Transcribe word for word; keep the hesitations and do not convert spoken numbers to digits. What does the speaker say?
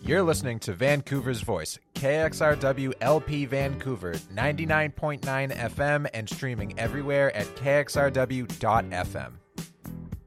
You're listening to Vancouver's Voice, K X R W L P Vancouver, ninety-nine point nine F M and streaming everywhere at K X R W dot F M.